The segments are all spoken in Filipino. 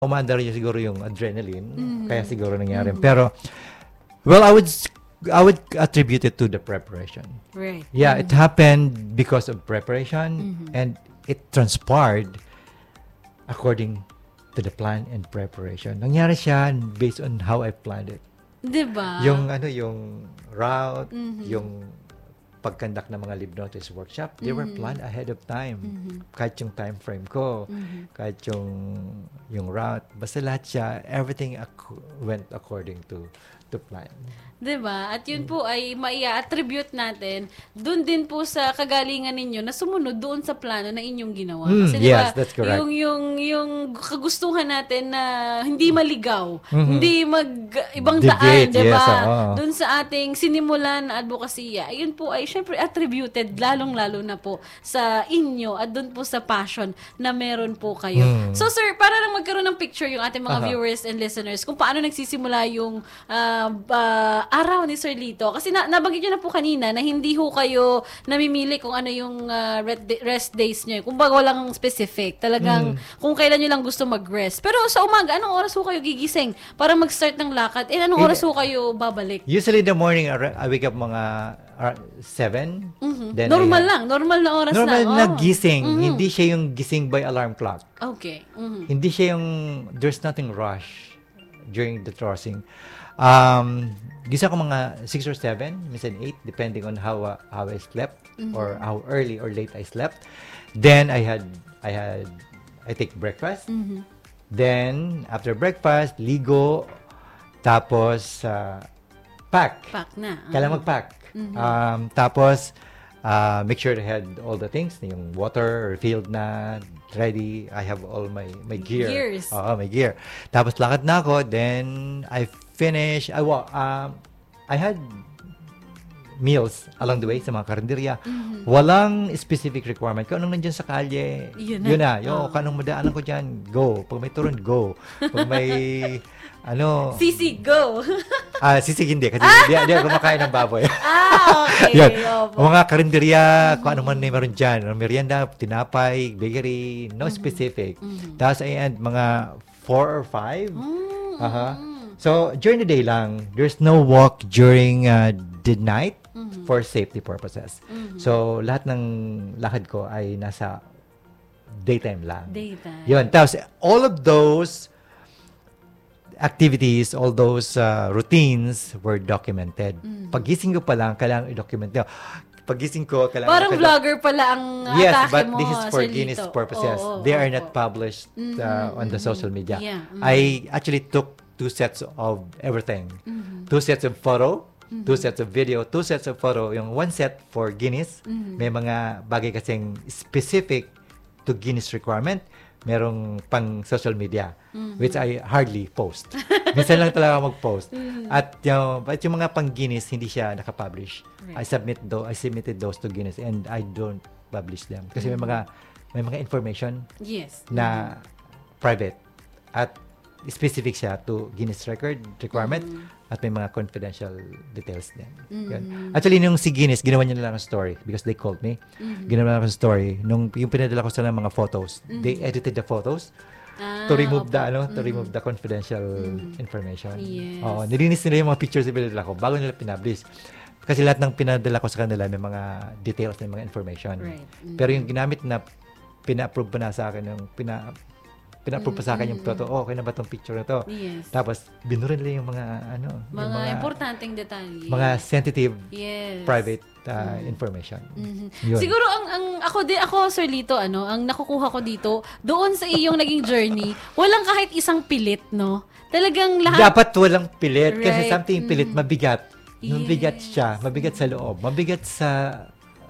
umandar niya siguro yung adrenaline, kaya siguro nangyari. Pero, well, I would attribute it to the preparation. Right. Yeah, it happened because of preparation, and it transpired according to the plan and preparation. Nangyari siya based on how I planned it. Diba? Yung route, yung pagkandak ng mga live notice workshop, they were planned ahead of time. Kahit yung time frame ko, kahit yung route, basta lahat siya, everything went according to plan. Diba? At yun po ay maia-attribute natin dun din po sa kagalingan ninyo na sumunod doon sa plano na inyong ginawa. Kasi diba, yes, that's correct. Yung kagustuhan natin na hindi maligaw, hindi ibang Deviate, daan, diba? yes, Dun sa ating sinimulan na advokasya, ayun po ay syempre attributed lalong-lalo na po sa inyo at dun po sa passion na meron po kayo. So sir, para lang magkaroon ng picture yung ating mga viewers and listeners kung paano nagsisimula yung araw ni Sir Lito. Kasi nabanggit nyo na po kanina na hindi ho kayo namimili kung ano yung rest days nyo. Kung baga walang specific. Talagang kung kailan nyo lang gusto mag-rest. Pero sa umaga, anong oras ho kayo gigising para mag-start ng lakad? Anong oras ho kayo babalik? Usually in the morning, I wake up mga 7. Then Normal lang. Normal na oras normal lang. na gising. Hindi siya yung gising by alarm clock. Okay. Hindi siya yung, there's nothing rush during the crossing. Gising ako mga 6 or 7, minsan 8, depending on how I slept or how early or late I slept. Then I take breakfast. Then after breakfast, ligo, tapos pack. Pack na. Kailangan mag-pack. Tapos make sure to had all the things, yung water refilled na, ready. I have all my gear. Gears. My gear. Tapos lakad na ako, then I finish. I had meals along the way sa mga karinderya. Walang specific requirement. Kung anong nandiyan sa kalye, yun na. Kung anong madaanan ko dyan, go. Pag may turon, go. Pag may Sisi, go! Sisig hindi. Kasi hindi ako kumakain ng baboy. Okay. Yan. Mga karinderya, kung ano man na meron dyan. Merienda, tinapay, bakery, no specific. Tapos I end mga 4 or 5. So, during the day lang, there's no walk during the night for safety purposes. So, lahat ng lakad ko ay nasa daytime lang. Daytime. Yun. Tapos, all of those activities, all those routines were documented. Pagising ko pa lang, kailangan i-document nyo. Pagising ko, kailangan... Parang vlogger pala ang atake mo, yes, but this is for Guinness purposes. They are not po. published on the social media. Yeah. I actually took 2 sets of everything. 2 sets of photo, 2 sets of video, 2 sets of photo. Yung 1 set for Guinness, may mga bagay kasing specific to Guinness requirement. Merong pang social media, which I hardly post. Minsan lang talaga mag-post. At yung mga pang Guinness, hindi siya nakapublish. Right. I submitted those to Guinness and I don't publish them. Kasi may mga information na private at specific siya to Guinness requirement at may mga confidential details din. Actually, nung si Guinness, ginawa niya na lang ang story because they called me. Ginawa na lang ang story. Yung pinadala ko sa mga photos, they edited the photos to remove the confidential information. Yes. Nilinis nila yung mga pictures na pinadala ko bago nila pinablish. Kasi lahat ng pinadala ko sa kanila may mga details, may mga information. Right. Pero yung ginamit na pina-approve pa na sa akin, yung pina-approve pa sa akin yung photo, okay na ba itong picture na to? Yes. Tapos, binura nila yung mga, mga importanteng detalye. mga sensitive, yes. private information. Yun. Siguro, ako, Sir Lito, ang nakukuha ko dito, doon sa iyong naging journey, walang kahit isang pilit, no? Talagang lahat. Dapat walang pilit, right. kasi something pilit, mabigat. Mabigat Yes. siya, mabigat sa loob, mabigat sa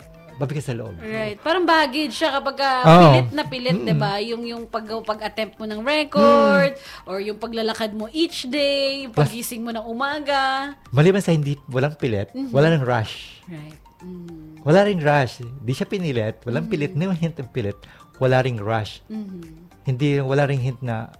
loob. Right. Parang baggage siya kapag pilit na pilit, 'di ba? Yung pag-attempt mo ng record or yung paglalakad mo each day, yung pagising mo ng umaga. Maliban sa walang pilit, wala nang rush. Right. Wala ring rush. Di siya pinilit, walang pilit, hindi man hint ng pilit, wala ring rush. Wala ring hint na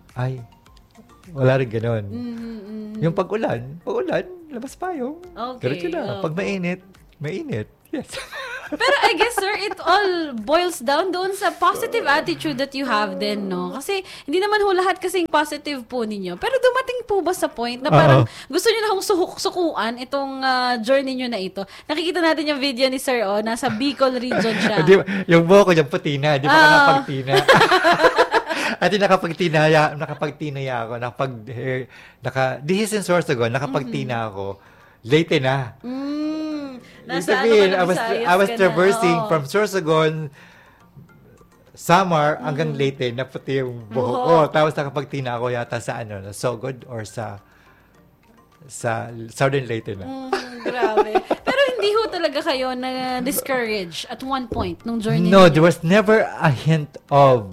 wala ring ganon. Yung pag-ulan, labas payong. Okay. Diretso na. Pag mainit. Yes. Pero I guess, sir, it all boils down doon sa positive attitude that you have then, no? Kasi hindi naman ho lahat kasing positive po ninyo. Pero dumating po ba sa point na parang gusto niyo na hong sukuan itong journey niyo na ito? Nakikita natin yung video ni Sir, nasa Bicol region siya. Yung buhok ko dyan puti na, di ba ka napagtina? At nakapagtinaya ako, this is in Sorsogon, nakapagtina ako, late na. Nasa I was traversing from Sorsogon, Samar, hanggang Leyte, na puti yung buhok ko. Tapos nakapagtina ako yata sa Sogod or sa Southern Leyte na. Grabe. Pero hindi ho talaga kayo na-discourage at one point nung journey No, niyo? there was never a hint of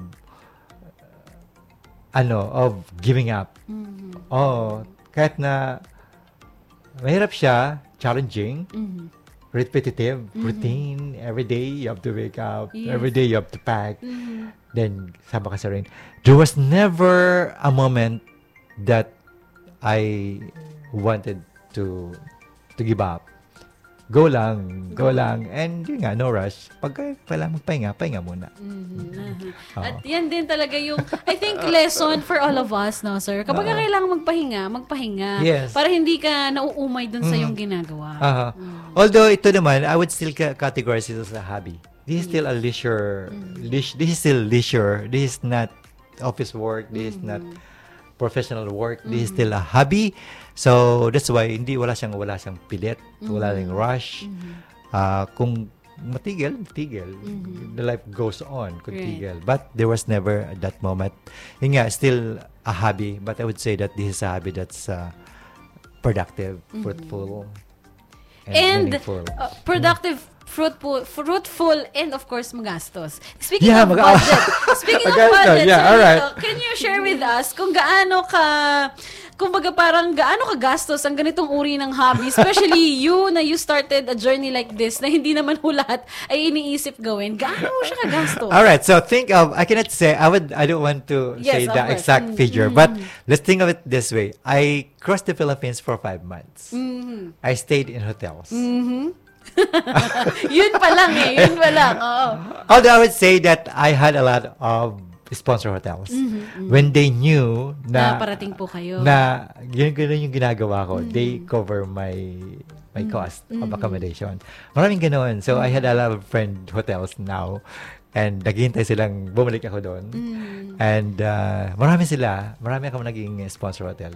giving up. Kahit na mahirap siya, challenging, repetitive, routine, every day you have to wake up, every day you have to pack, then sama ka sa rin. There was never a moment that I wanted to give up. Go lang, and yun nga, no rush. Pag kailangan pahinga muna. At yan din talaga yung, I think, lesson for all of us, no, sir? Kapag kailangan magpahinga. Yes. Para hindi ka nauumay dun sa yung ginagawa. Although, ito naman, I would still categorize it as a hobby. This is still a leisure. This is still leisure. This is not office work. This is not professional work. This is still a hobby. So, that's why wala siyang pilit, wala siyang rush. Kung matigil. The life goes on, kung tigil. But there was never that moment. Yun nga, still a hobby. But I would say that this is a hobby that's productive, fruitful, and meaningful. Productive, fruitful, and of course, magastos. Speaking of budget, can you share with us kung gaano ka gastos ang ganitong uri ng hobby, especially you started a journey like this na hindi naman ho lahat ay iniisip gawin. Gaano mo siya kagastos? Alright, so think of, I cannot say, I don't want to say the exact figure, but let's think of it this way. I crossed the Philippines for 5 months. I stayed in hotels. Yun pa lang. Oo. Although I would say that I had a lot of sponsor hotels. When they knew na parating po kayo. Na ganun yung ginagawa ko. They cover my cost of accommodation. Maraming ganoon. So I had a lot of friend hotels now. And naghihintay silang bumalik ako doon. And marami akong naging sponsor hotel.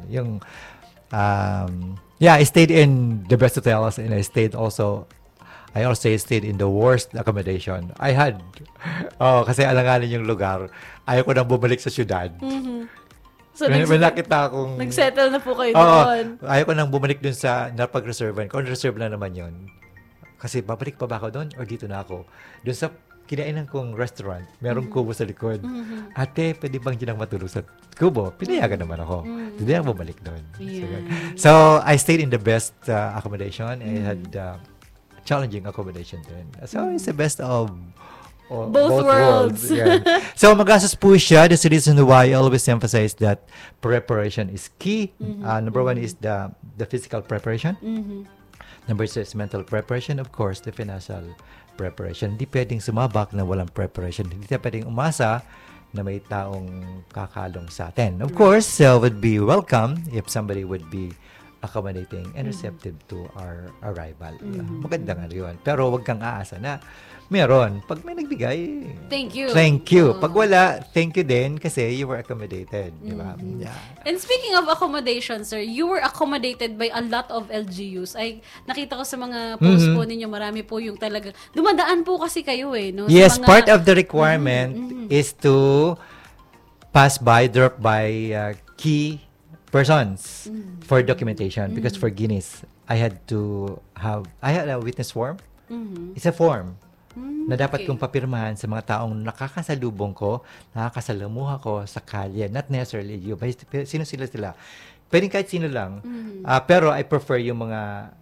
I stayed in the best hotels, and I also stayed in the worst accommodation. Kasi alanganin yung lugar. Ayaw ko nang bumalik sa syudad. So, nakita akong nag-settle na po kayo doon. Ayaw ko nang bumalik dun sa napag-reservean. Kung reserve na naman yun. Kasi babalik pa ba ako doon? Or dito na ako? Doon sa kinainan kong restaurant, merong kubo sa likod. Ate, pwede bang dyan matulog sa kubo? Pinayagan naman ako. Hindi ako bumalik doon. So, I stayed in the best accommodation. I had challenging accommodation din. So, it's the best of both worlds. Yeah. So, magastos po siya. That's the reason why I always emphasize that preparation is key. Number 1 is the physical preparation. Number 2 is mental preparation. Of course, the financial preparation. Hindi pwedeng sumabak na walang preparation. Hindi pwedeng umasa na may taong kakalong sa atin. Of course, would be welcome if somebody would be accommodating and receptive to our arrival. Maganda nga yun. Pero wag kang aasa na meron. Pag may nagbigay, thank you. Pag wala, thank you din kasi you were accommodated. Diba? Yeah. And speaking of accommodation, sir, you were accommodated by a lot of LGUs. Ay, nakita ko sa mga posts po ninyo, marami po yung talaga. Dumadaan po kasi kayo no? Yes, part of the requirement is to drop by key persons for documentation because for Guinness, I had a witness form. It's a form na dapat kong papirmahan sa mga taong nakakasalubong ko, nakakasalamuha ko sa kalye. Not necessarily you, but sino sila. Pwedeng kahit sino lang. Pero I prefer yung mga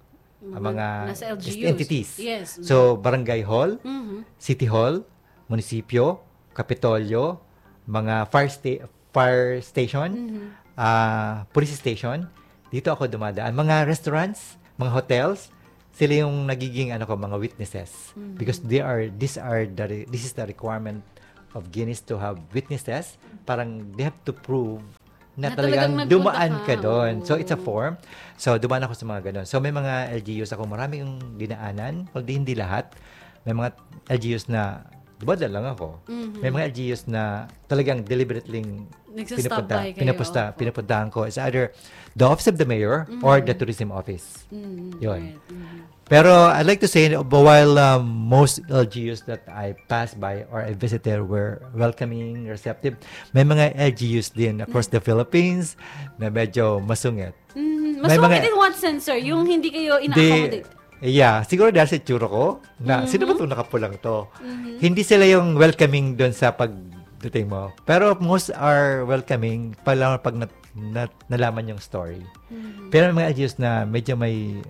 entities. Yes. So, barangay hall, city hall, munisipyo, kapitolyo, mga fire station, police station. Dito ako dumadaan. Mga restaurants, mga hotels, sila yung nagiging mga witnesses. Because this is the requirement of Guinness to have witnesses. Parang they have to prove na talagang dumaan ka doon. So, it's a form. So, dumaan ako sa mga ganun. So, may mga LGUs ako, marami yung dinaanan. Hindi lahat. May mga LGUs na dumadaan lang ako. May mga LGUs na talagang deliberately pinupuntahan ko. It's either the Office of the Mayor or the Tourism Office. Yun. Pero I'd like to say, while most LGUs that I passed by or I visited were welcoming, receptive, may mga LGUs din across the Philippines na medyo masungit. Masungit in what sense, sir? Yung hindi kayo ina-accommodate? Yeah, siguro dahil sa tsura ko, na sino ba itong nakapulang to? Hindi sila yung welcoming doon sa pagdating mo. Pero most are welcoming pag nalaman yung story. Pero may mga LGUs na medyo may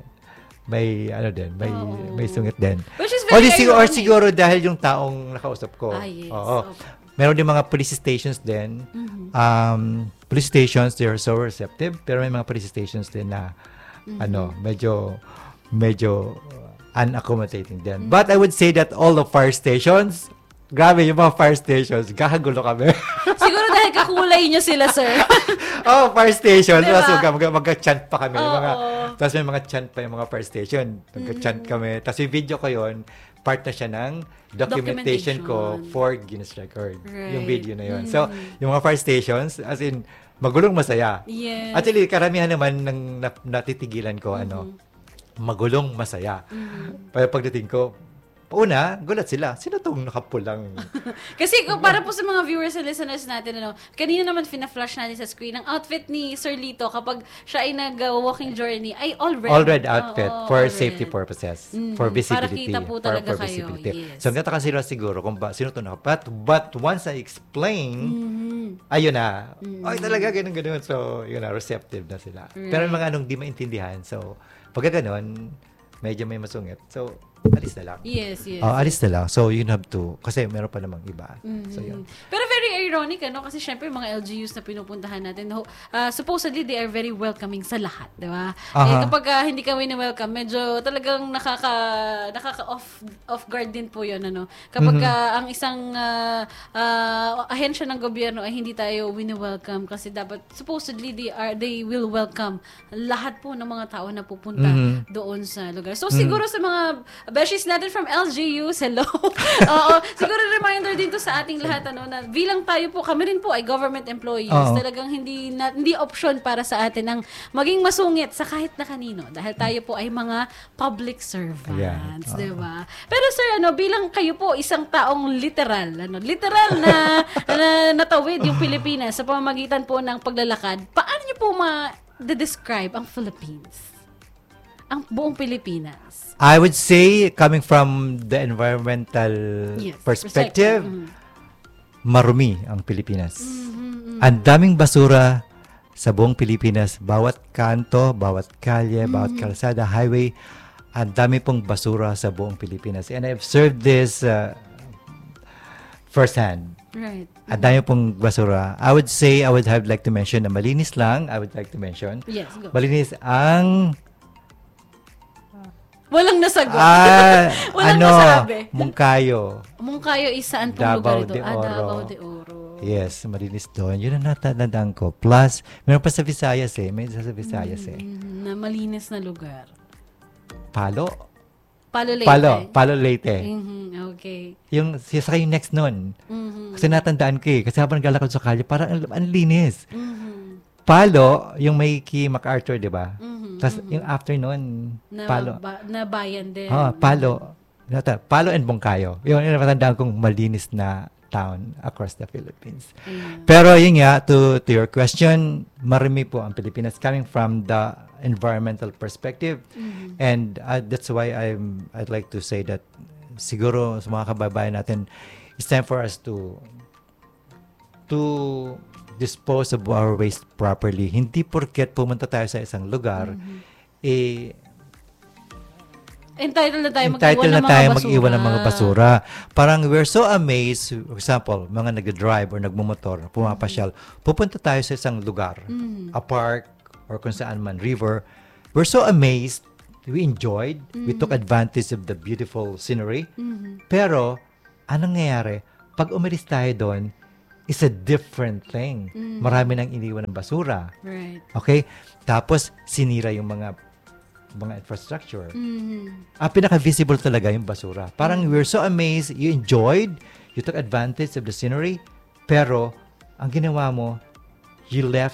sungit din. Which is very or siguro dahil yung taong nakausap ko. Yes. Oo. Meron din mga police stations din. Police stations, they are so receptive. Pero may mga police stations din na medyo unaccommodating din. But I would say that all the fire stations, grabe yung mga fire stations, kakagulo kami. Siguro dahil kakulay nyo sila, sir. Fire station. Diba? So, magka-chant pa kami. Tapos may mga chant pa yung mga fire station. Magka-chant kami. Tapos yung video ko yun, part na siya ng documentation ko for Guinness Record. Right. Yung video na yun. So, yung mga fire stations, as in, magulong masaya. Yes. Actually, karamihan naman ng natitigilan ko, magulong masaya. Pero pagdating ko, una, gulat sila. Sino tong nakapulang? Kasi para po sa mga viewers and listeners natin, kanina naman fina-flash natin sa screen, ang outfit ni Sir Lito kapag siya ay nag-walking journey ay all red outfit for safety purposes. For visibility. Para kita po talaga kayo. Yes. So, nagtataka sila siguro kung sino to But once I explain, ayun na. Ay, talaga, ganun. So, yun na, receptive na sila. Right. Pero mga di maintindihan. So, pagka ganun, medyo may masungit. So, alis na lang. Yes. Alis na lang. So, you have to, kasi meron pa namang iba. So, yun. Pero very ironic, kasi syempre mga LGUs na pinupuntahan natin, supposedly they are very welcoming sa lahat, di ba? Kapag hindi ka welcome, medyo talagang nakaka-off guard din po yun, Kapag ang isang ahensya ng gobyerno ay hindi tayo wini-welcome kasi dapat, supposedly they will welcome lahat po ng mga tao na pupunta doon sa lugar. So, siguro sa mga beshies natin from LGUs, hello. Siguro reminder din to sa ating lahat na bilang tayo po, kami rin po ay government employees. Talagang hindi option para sa atin ang maging masungit sa kahit na kanino dahil tayo po ay mga public servants, di ba? Pero sir, bilang kayo po isang taong literal na natawid yung Pilipinas sa pamamagitan po ng paglalakad, paano niyo po ma-describe ang Philippines? Ang buong Pilipinas? I would say, coming from the environmental perspective, marumi ang Pilipinas. Ang daming basura sa buong Pilipinas. Bawat kanto, bawat kalye, bawat kalsada, highway, ang dami pong basura sa buong Pilipinas. And I've observed this firsthand. Right. Ang dami pong basura. I would say, I would like to mention na malinis lang. I would like to mention. Yes, go. Malinis ang... Walang nasagot. Walang nasabi. Mungkayo. Mungkayo is saan pong lugar ito? Davao de Oro. Yes, malinis doon. Yun ang natatandaan ko. Plus, meron pa sa Visayas May isa sa Visayas na malinis na lugar. Palo Leyte. Okay. Yung next nun. Kasi natandaan ko Kasi habang naglalakad sa kalye, parang ang linis. Palo, yung may kay MacArthur, di ba? Tapos yung afternoon, Palo. Na bayan din. Palo and Bongkayo. Yung natandaan kong malinis na town across the Philippines. Pero yun nga, to your question, marami po ang Pilipinas coming from the environmental perspective. And that's why I'd like to say that siguro sa mga kababayan natin, it's time for us to dispose of our waste properly. Hindi porket pumunta tayo sa isang lugar, entitled na tayo mag-iwan ng mga basura. Parang we're so amazed, for example, mga nag-drive or nagmumotor, pumapasyal, pupunta tayo sa isang lugar, a park, or kung saan man, river. We're so amazed we enjoyed, we took advantage of the beautiful scenery. Pero, anong nangyayari? Pag umalis tayo doon, it's a different thing. Marami nang iniwan ng basura. Right. Okay? Tapos, sinira yung mga infrastructure. Pinaka-visible talaga yung basura. Parang we're so amazed, you enjoyed, you took advantage of the scenery, pero, ang ginawa mo, you left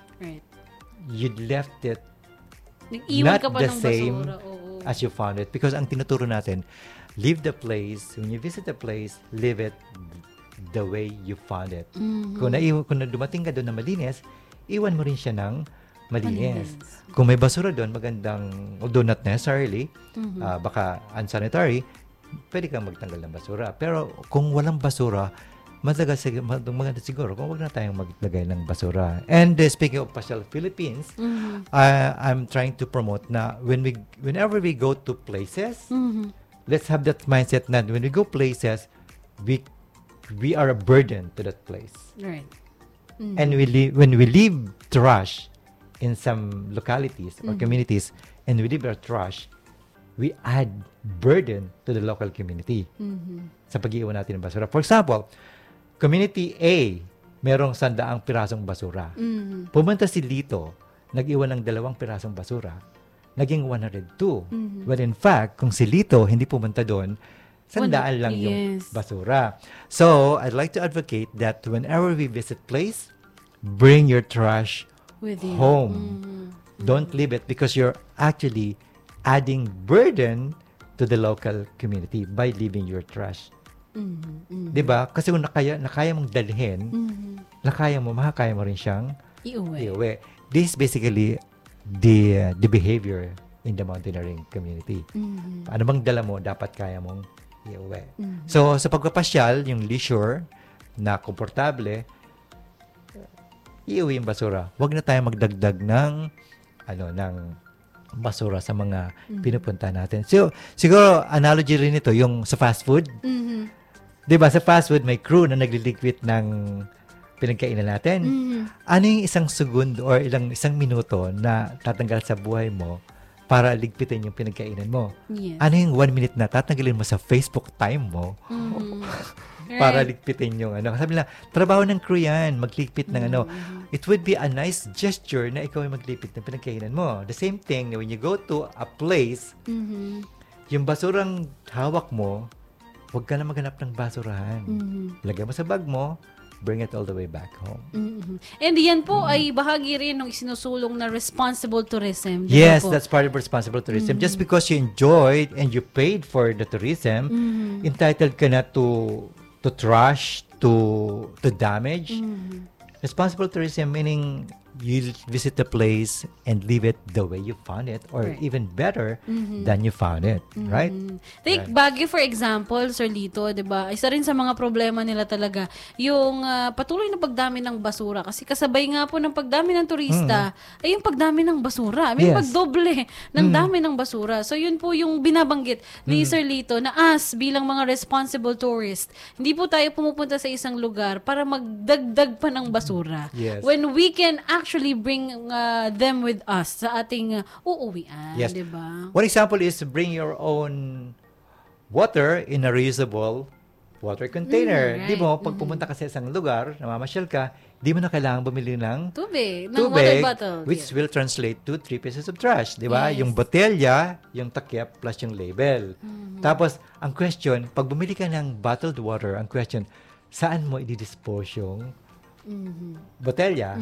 it Nag-iwan not ka pa the ng same basura. Oo. as you found it. Because ang tinuturo natin, leave the place, when you visit the place, leave it the way you found it. Kung dumating ka doon na malinis, iwan mo rin siya ng malinis. Kung may basura doon, magandang, although not necessarily, baka unsanitary, pwede kang magtanggal ng basura. Pero kung walang basura, maganda siguro kung wag na tayong maglagay ng basura. And speaking of Pasyal Philippines, I'm trying to promote na whenever we go to places, let's have that mindset na when we go places, we are a burden to that place. Right. And when we leave trash in some localities or communities, and we leave our trash, we add burden to the local community sa pag-iwan natin ng basura. For example, Community A, merong 100 pirasong basura. Pumunta si Lito, nag-iwan ng 2 pirasong basura, naging 102. Well, in fact, kung si Lito hindi pumunta doon, 100 lang yung basura. So, I'd like to advocate that whenever we visit place, bring your trash with you home. Don't leave it because you're actually adding burden to the local community by leaving your trash. Diba? Kasi kung nakaya mong dalhin, makakaya mo rin siyang iuwi. This is basically the behavior in the mountaineering community. Ano bang dala mo, dapat kaya mong iuwi. So, sa pagpapasyal, yung leisure na komportable, iuwi yung basura. Huwag na tayo magdagdag ng basura sa mga pinupunta natin. So, siguro, analogy rin ito, yung sa fast food. Diba, sa fast food, may crew na nagliliquid ng pinagkainan natin. Ano yung isang segundo or isang minuto na tatanggal sa buhay mo para ligpitin yung pinagkainan mo? Yes. Ano yung 1 minute na tatanggalin mo sa Facebook time mo para ligpitin yung Sabi nila, trabaho ng crew yan, magligpit ng It would be a nice gesture na ikaw ay magligpit ng pinagkainan mo. The same thing, when you go to a place, yung basurang hawak mo, huwag ka na maghanap ng basurahan. Lagay mo sa bag mo, bring it all the way back home. And yan po ay bahagi rin ng isinusulong na responsible tourism. Yes, that's part of responsible tourism. Just because you enjoyed and you paid for the tourism, entitled ka na to trash, to damage. Responsible tourism meaning you visit the place and leave it the way you found it or even better than you found it, right? Take Baguio for example, Sir Lito, 'di ba? Isa rin sa mga problema nila talaga yung patuloy na pagdami ng basura kasi kasabay nga po ng pagdami ng turista ay yung pagdami ng basura. May pagdoble ng dami ng basura. So yun po yung binabanggit ni Sir Lito na as bilang mga responsible tourist, hindi po tayo pumupunta sa isang lugar para magdagdag pa ng basura. When we can actually bring them with us sa ating uuwian, di ba? One example is bring your own water in a reusable water container. Di mo, pag pumunta ka sa isang lugar, namamasyal ka, di mo na kailangan bumili ng tubig water bottle. Which will translate to 3 pieces of trash. Di ba? Yung botelya, yung takip, plus yung label. Tapos, ang question, pag bumili ka ng bottled water, ang question, saan mo i-dispose yung botelya?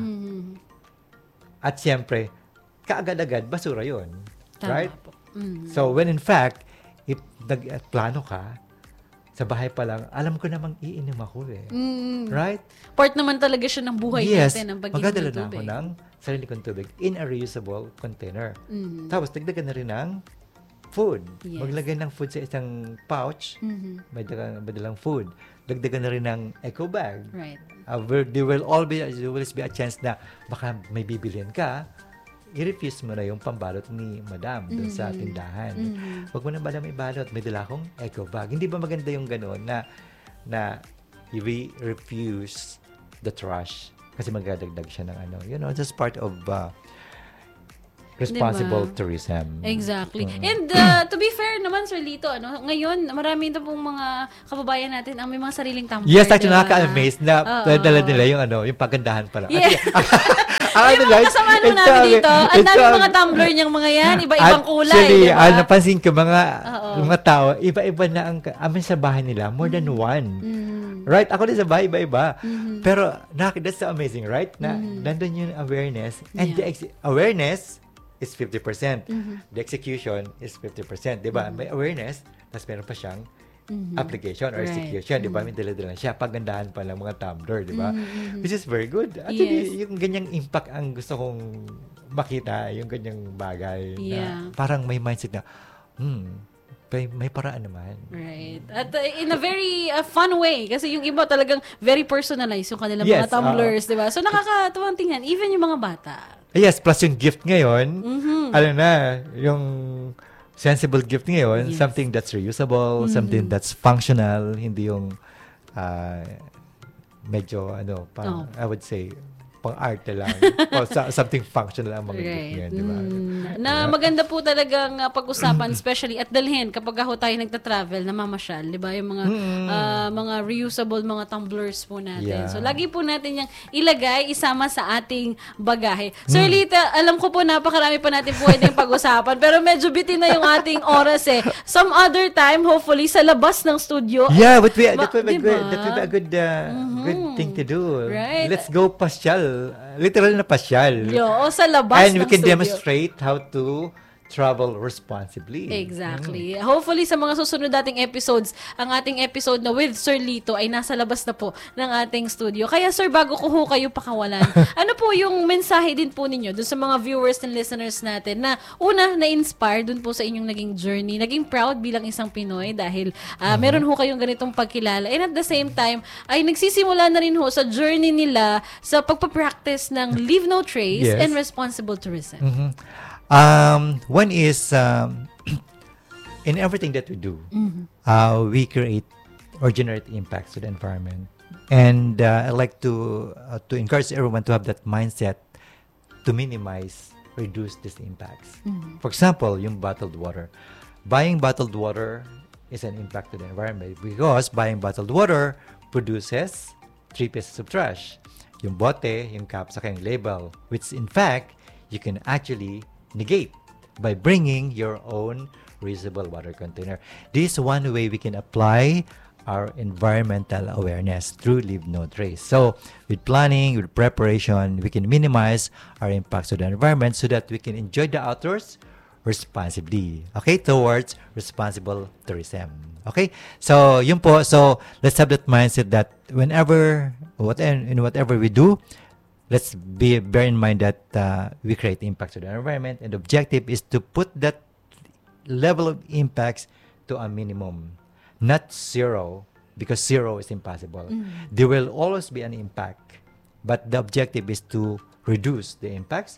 At siyempre, kaagad-agad, basura yun. Right? So, when in fact, if nagplano ka, sa bahay pa lang, alam ko namang iinom ako eh. Right? Part naman talaga siya ng buhay natin, ang pag-inom ng tubig. Magdadala na ako ng sarili kong tubig in a reusable container. Tapos, dagdagan na rin ng food. Maglagay ng food sa isang pouch, may dalang food. Dagdagan na rin ng eco bag. Right. There will always be a chance na baka may bibilhin ka, i-refuse mo na yung pambalot ni madam dun sa tindahan. Huwag mo na madam ibalot, may dala akong eco bag. Hindi ba maganda yung gano'n na we refuse the trash kasi magdadagdag siya ng that's part of responsible tourism. Exactly. And to be fair naman, Sir Lito, ngayon, marami na pong mga kababayan natin ang may mga sariling tumbler. Yes, actually, nakaka-amaze na dala nila yung pagandahan pala. Yeah. Yung mga kasama namin dito, ang daming mga tumbler niyang mga yan, iba-ibang kulay. Actually, napansin ko, mga tao, iba-iba na ang amin sa bahay nila, more than one. Right? Ako din sa bahay, iba-iba. Pero, that's so amazing, right? Na nandun yung awareness. And the awareness is 50%. The execution is 50%. Diba? May awareness, tapos meron pa siyang application or execution. Diba? May dala-dala siya. Pagandahan pa lang mga tumbler. Diba? Which is very good. Actually, yung ganyang impact ang gusto kong makita, yung ganyang bagay. Na parang may mindset na, may paraan naman. Right. At in a very fun way. Kasi yung iba talagang very personalized yung kanilang mga tumblers, di ba? So nakakatuwang tingnan. Even yung mga bata. Yes, plus yung gift ngayon, yung sensible gift ngayon, something that's reusable, something that's functional, hindi yung medyo, I would say, pang-arte lang. O something functional ang mga gift ngayon, di ba? Na maganda po talagang pag-usapan, especially at dalhin kapag ako tayo nagta-travel, namamasyal, di ba? Yung mga reusable, mga tumblers po natin. So, lagi po natin yung ilagay, isama sa ating bagahe. Sir Lita, alam ko po napakarami pa natin pwedeng pag-usapan, pero medyo bitin na yung ating oras eh. Some other time, hopefully, sa labas ng studio. Yeah, that would be a good thing to do. Right. Let's go pasyal. Literal na pasyal. Sa labas and ng studio. we can demonstrate how to travel responsibly. Exactly. Hopefully, sa mga susunod nating episodes, ang ating episode na with Sir Lito ay nasa labas na po ng ating studio. Kaya, Sir, bago ko kayo pakawalan, ano po yung mensahe din po ninyo dun sa mga viewers and listeners natin na una, na-inspire dun po sa inyong naging journey, naging proud bilang isang Pinoy dahil meron kayong ganitong pagkilala. And at the same time, ay nagsisimula na rin sa journey nila sa pagpapractice ng Leave No Trace and Responsible Tourism. One is in everything that we do, we create or generate impacts to the environment, and I like to encourage everyone to have that mindset to minimize, reduce these impacts. For example, yung bottled water. Buying bottled water is an impact to the environment because buying bottled water produces 3 pieces of trash: yung bote, yung cap, saka yung label, which in fact you can actually negate by bringing your own reusable water container. This is one way we can apply our environmental awareness through Leave No Trace. So with planning, with preparation, we can minimize our impacts to the environment so that we can enjoy the outdoors responsibly. Okay? Towards responsible tourism. Okay? So yun po. So let's have that mindset that whenever, whatever we do, let's bear in mind that we create impact to the environment, and the objective is to put that level of impacts to a minimum, not zero, because zero is impossible. There will always be an impact, but the objective is to reduce the impacts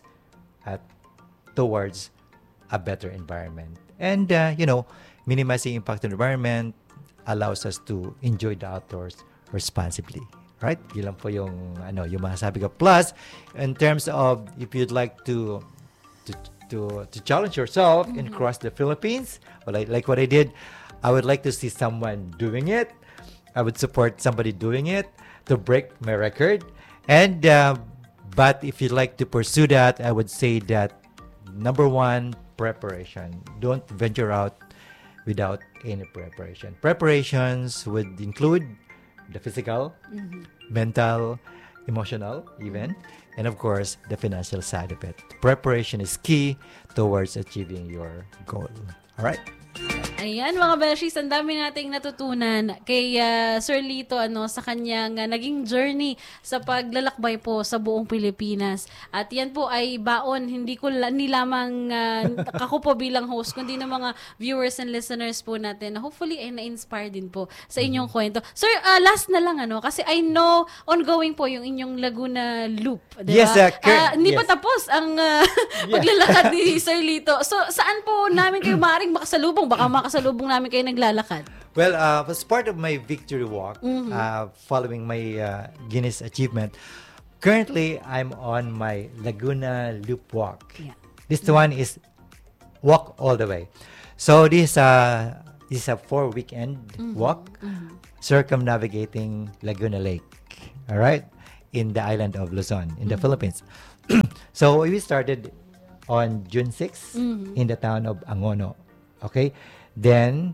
towards a better environment. And minimizing impact on the environment allows us to enjoy the outdoors responsibly. Right? Yun lang po yung masasabi ko. Plus, in terms of if you'd like to challenge yourself and cross the Philippines, like what I did, I would like to see someone doing it. I would support somebody doing it to break my record. And but if you'd like to pursue that, I would say that number 1, preparation. Don't venture out without any preparation. Preparations would include the physical, mental, emotional even, and of course, the financial side of it. Preparation is key towards achieving your goal. All right? Ayan mga Beshies, ang dami nating natutunan kay Sir Lito sa kanyang naging journey sa paglalakbay po sa buong Pilipinas. At yan po ay baon, hindi lamang ako po bilang host, kundi ng mga viewers and listeners po natin na hopefully ay na-inspire din po sa inyong kwento. Sir, last na lang kasi I know ongoing po yung inyong Laguna Loop. Diba? Yes, hindi pa tapos ang paglalakad ni Sir Lito. So, saan po namin kayo maaaring makasalubong? Baka makasalubong namin kayo naglalakad. Well, as part of my victory walk, following my Guinness achievement, currently I'm on my Laguna Loop walk. This one is walk all the way. So this is a 4 weekend walk circumnavigating Laguna Lake. All right, in the island of Luzon in the Philippines. So we started on June 6 in the town of Angono. Okay, then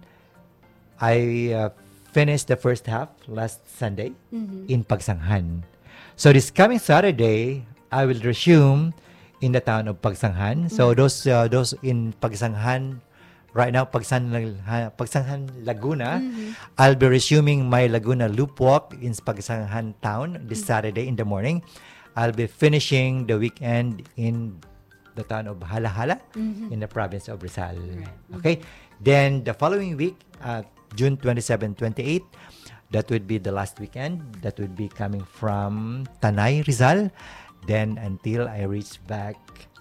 I finished the first half last Sunday in Pagsanghan. So this coming Saturday, I will resume in the town of Pagsanghan. So those in Pagsanghan right now, Pagsanghan Laguna, I'll be resuming my Laguna Loop Walk in Pagsanghan town this Saturday in the morning. I'll be finishing the weekend in the town of Halahala in the province of Rizal. Okay, then the following week, June 27, 28, that would be the last weekend. That would be coming from Tanay, Rizal, then until I reach back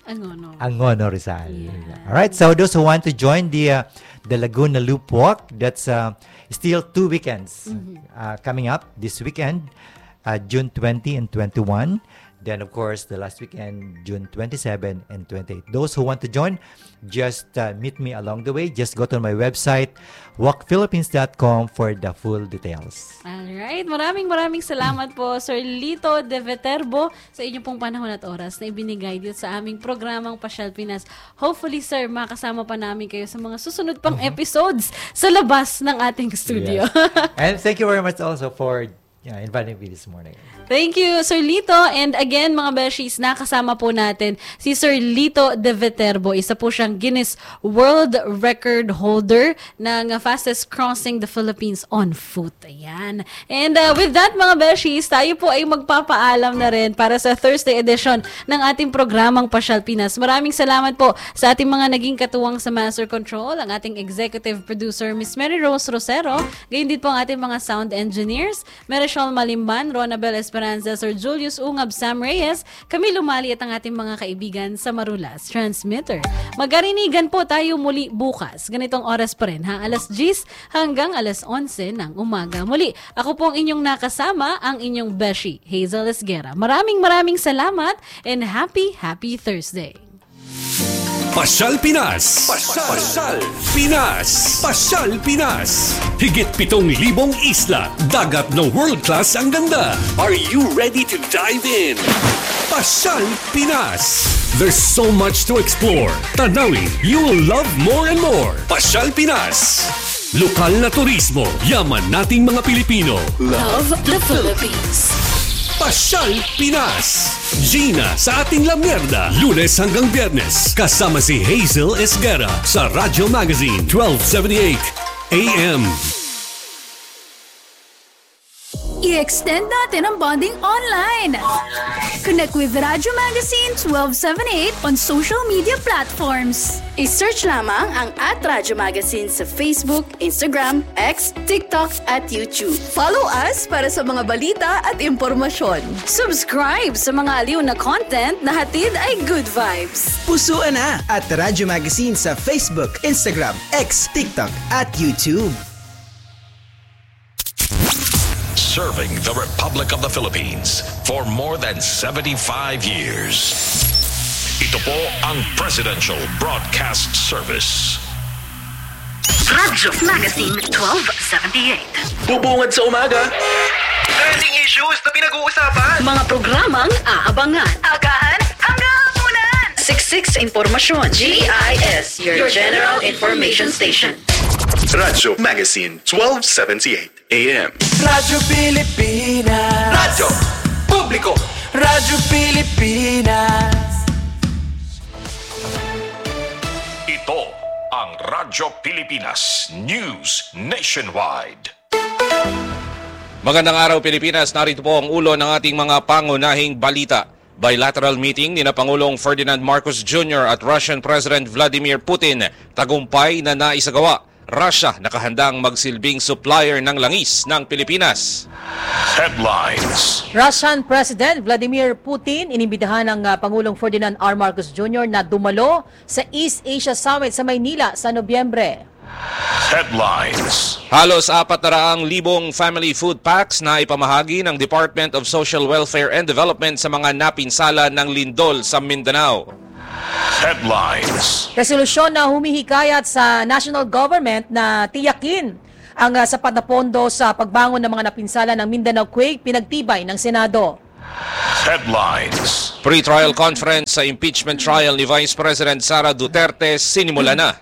Angono, Rizal. Yeah. All right. So those who want to join the Laguna Loop Walk, that's still 2 weekends coming up this weekend, June 20 and 21. Then, of course, the last weekend, June 27 and 28. Those who want to join, just meet me along the way. Just go to my website, walkphilippines.com for the full details. Alright. Maraming salamat po, Sir Lito De Viterbo, sa inyong pong panahon at oras na ibinigay dito sa aming programang Pasyal Pinas. Hopefully, sir, makasama pa namin kayo sa mga susunod pang episodes sa labas ng ating studio. Yes. And thank you very much also for inviting me this morning. Thank you, Sir Lito. And again, mga Beshies, nakasama po natin si Sir Lito De Viterbo. Isa po siyang Guinness World Record holder ng fastest crossing the Philippines on foot. Ayan. And with that, mga Beshies, tayo po ay magpapaalam na rin para sa Thursday edition ng ating programang Pasyal Pinas. Maraming salamat po sa ating mga naging katuwang sa Master Control, ang ating executive producer, Miss Mary Rose Rosero, gayon din po ang ating mga sound engineers, Marichol Malimban, Ronabel Esperanza, Sir Julius Ungab, Sam Reyes, Camilo Mali at ang ating mga kaibigan sa Marulas Transmitter. Magkarinigan po tayo muli bukas. Ganitong oras pa rin, alas 10 hanggang alas 11 ng umaga. Muli, ako po ang inyong nakasama, ang inyong Beshi, Hazel Esguera. Maraming salamat and happy Thursday. Pasyal Pinas. Pasyal Pinas. Pasyal Pinas. Higit 7,000 isla, dagat ng world class ang ganda. Are you ready to dive in? Pasyal Pinas. There's so much to explore. Tanawin, you will love more and more. Pasyal Pinas. Lokal na turismo, yaman nating mga Pilipino. Love the Philippines. Pasyal Pinas. Gina sa ating La Mierda, Lunes hanggang Biyernes. Kasama si Hazel Esguera sa Radyo Magazine 1278 AM. I-extend natin ang bonding online. Connect with Radyo Magazine 1278 on social media platforms. I-search lamang ang @Radyo Magazine sa Facebook, Instagram, X, TikTok at YouTube. Follow us para sa mga balita at impormasyon. Subscribe sa mga aliw na content na hatid ay good vibes. Pusuan na at Radyo Magazine sa Facebook, Instagram, X, TikTok at YouTube. Serving the Republic of the Philippines for more than 75 years. Ito po ang Presidential Broadcast Service. Radyo Magazine 1278. Bubungad sa umaga. Trending issues na pinag-uusapan. Mga programang aabangan. Agahan hanggang hapunan. Siksik sa impormasyon. GIS, your General Information Station. Radyo Magazine 1278 AM. Radyo Pilipinas. Radyo Publiko. Radyo Pilipinas. Ito ang Radyo Pilipinas News Nationwide. Magandang araw Pilipinas, narito po ang ulo ng ating mga pangunahing balita. Bilateral meeting ni na Pangulong Ferdinand Marcos Jr. at Russian President Vladimir Putin, tagumpay na naisagawa. Russia nakahandang magsilbing supplier ng langis ng Pilipinas. Headlines. Russian President Vladimir Putin inimbitahan ng Pangulong Ferdinand R. Marcos Jr. na dumalo sa East Asia Summit sa Maynila sa Nobyembre. Headlines. Halos 400,000 family food packs na ipamahagi ng Department of Social Welfare and Development sa mga napinsala ng lindol sa Mindanao. Headlines. Resolusyon na humihikayat sa national government na tiyakin ang sapat na pondo sa pagbangon ng mga napinsala ng Mindanao quake pinagtibay ng Senado. Headlines. Pre-trial conference sa impeachment trial ni Vice President Sara Duterte sinimula na.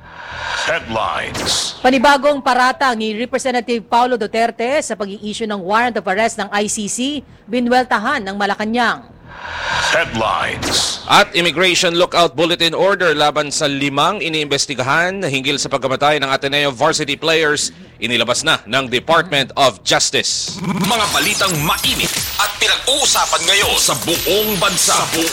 Headlines. Panibagong paratang ni Representative Paulo Duterte sa pag-i-issue ng warrant of arrest ng ICC, binweltahan ng Malacanang. Headlines. At Immigration Lookout Bulletin Order laban sa 5 iniimbestigahan hinggil sa pagkamatay ng Ateneo varsity players inilabas na ng Department of Justice. Mga balitang mainit at pinag-uusapan ngayon sa buong bansa.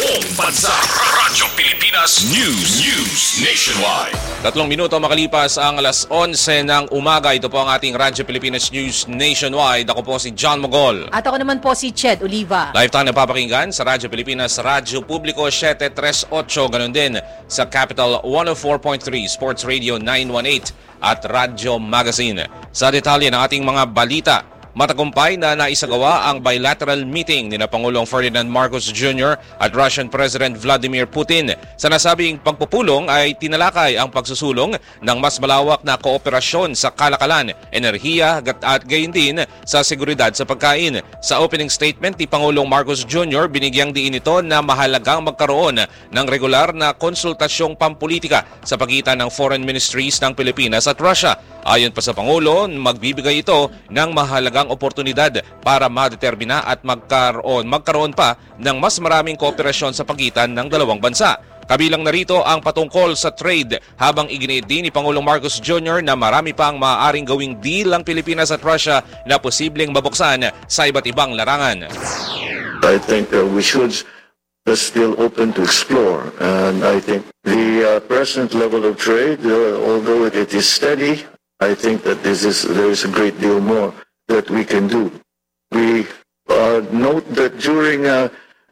Radyo Pilipinas News Nationwide. 3 minuto makalipas ang alas 11 ng umaga. Ito po ang ating Radyo Pilipinas News Nationwide. Ako po si John Mogol. At ako naman po si Ched Oliva. Lifetime na papakinggan sa Radyo Pilipinas, Radyo Publiko 738, ganun din sa Capital 104.3, Sports Radio 918 at Radyo Magazine. Sa detalye ng ating mga balita, matagumpay na naisagawa ang bilateral meeting ni Pangulong Ferdinand Marcos Jr. at Russian President Vladimir Putin. Sa nasabing pagpupulong ay tinalakay ang pagsusulong ng mas malawak na kooperasyon sa kalakalan, enerhiya at gayon din sa seguridad sa pagkain. Sa opening statement ni Pangulong Marcos Jr., binigyang diin ito na mahalagang magkaroon ng regular na konsultasyong pampolitika sa pagitan ng foreign ministries ng Pilipinas at Russia. Ayon pa sa Pangulo, magbibigay ito ng mahalagang oportunidad para madetermina at magkaroon pa ng mas maraming kooperasyon sa pagitan ng dalawang bansa. Kabilang narito ang patungkol sa trade, habang iginiit din ni Pangulong Marcos Jr. na marami pang maaaring gawing deal ang Pilipinas at Russia na posibleng mabuksan sa iba't ibang larangan. I think we should still open to explore, and I think the present level of trade, although it is steady, I think that there is a great deal more that we can do. We note that during the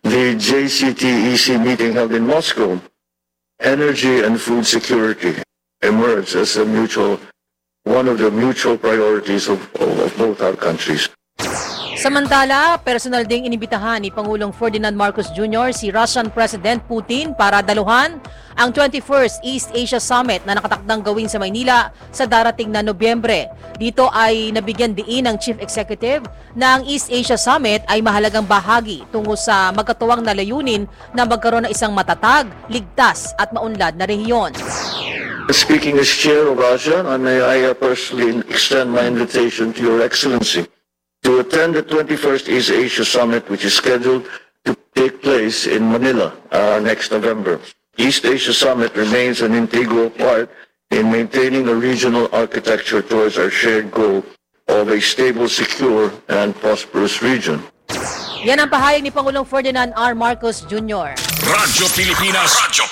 JCT-EC meeting held in Moscow, energy and food security emerged as one of the mutual priorities of both our countries. Samantala, personal ding inibitahan ni Pangulong Ferdinand Marcos Jr. si Russian President Putin para daluhan ang 21st East Asia Summit na nakatakdang gawin sa Maynila sa darating na Nobyembre. Dito ay nabigyan diin ng Chief Executive na ang East Asia Summit ay mahalagang bahagi tungo sa magkatuwang na layunin na magkaroon ng isang matatag, ligtas at maunlad na rehiyon. Speaking as Chair of ASEAN, I personally extend my invitation to Your Excellency to attend the 21st East Asia Summit, which is scheduled to take place in Manila next November. East Asia Summit remains an integral part in maintaining a regional architecture towards our shared goal of a stable, secure, and prosperous region. Yan ang pahayag ni Pangulong Ferdinand R. Marcos Jr. Radyo Pilipinas